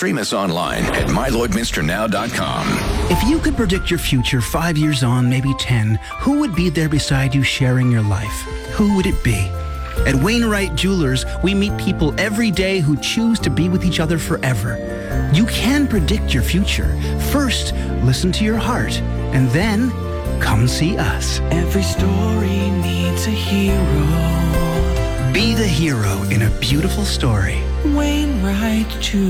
Stream us online at mylloydminsternow.com. If you could predict your future 5 years on, maybe 10, who would be there beside you sharing your life? Who would it be? At Wainwright Jewelers, we meet people every day who choose to be with each other forever. You can predict your future. First, listen to your heart, and then come see us. Every story needs a hero. Be the hero in a beautiful story. Wainwright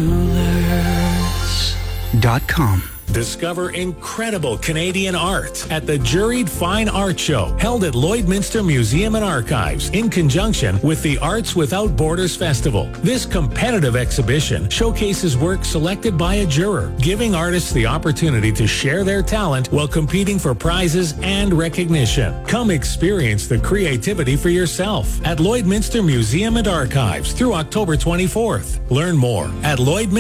Jewelers.com. Discover incredible Canadian art at the Juried Fine Art Show, held at Lloydminster Museum and Archives in conjunction with the Arts Without Borders Festival. This competitive exhibition showcases work selected by a juror, giving artists the opportunity to share their talent while competing for prizes and recognition. Come experience the creativity for yourself at Lloydminster Museum and Archives through October 24th. Learn more at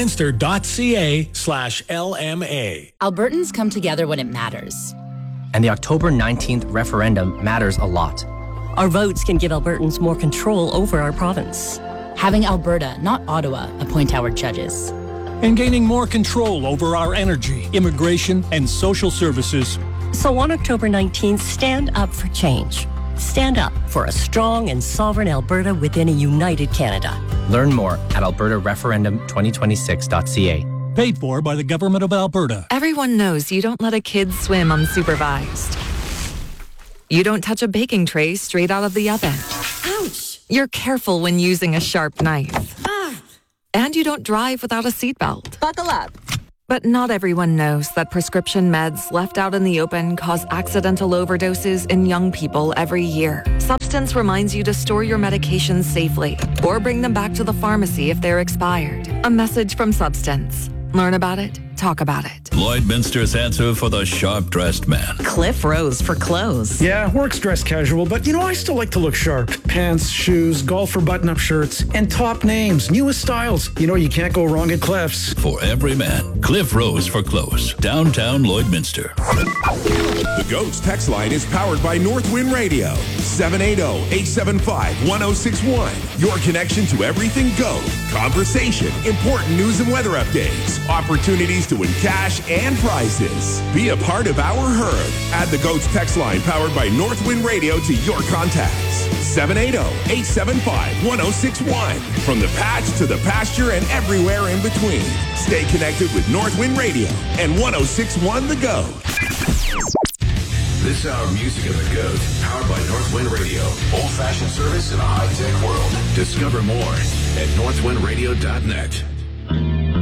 lloydminster.ca/LMA. Albertans come together when it matters. And the October 19th referendum matters a lot. Our votes can give Albertans more control over our province. Having Alberta, not Ottawa, appoint our judges. And gaining more control over our energy, immigration, and social services. So on October 19th, stand up for change. Stand up for a strong and sovereign Alberta within a united Canada. Learn more at albertareferendum2026.ca. Paid for by the Government of Alberta. Everyone knows you don't let a kid swim unsupervised. You don't touch a baking tray straight out of the oven. Ouch! You're careful when using a sharp knife. Ah! And you don't drive without a seatbelt. Buckle up. But not everyone knows that prescription meds left out in the open cause accidental overdoses in young people every year. Substance reminds you to store your medications safely or bring them back to the pharmacy if they're expired. A message from Substance. Learn about it, talk about it. Lloydminster's answer for the sharp-dressed man. Cliff Rose for clothes. Yeah, work's dress casual, but I still like to look sharp. Pants, shoes, golfer button-up shirts, and top names, newest styles. You can't go wrong at Cliff's. For every man, Cliff Rose for clothes. Downtown Lloydminster. The GOATS text line is powered by Northwind Radio. 780-875-1061. Your connection to everything GOAT. Conversation, important news and weather updates, opportunities to win cash and prizes. Be a part of our herd. Add the GOATS text line powered by Northwind Radio to your contacts. 780-875-1061. From the patch to the pasture and everywhere in between. Stay connected with Northwind Radio and 1061 The GOAT. This hour, Music of the GOAT, powered by Northwind Radio. Old-fashioned service in a high-tech world. Discover more at northwindradio.net.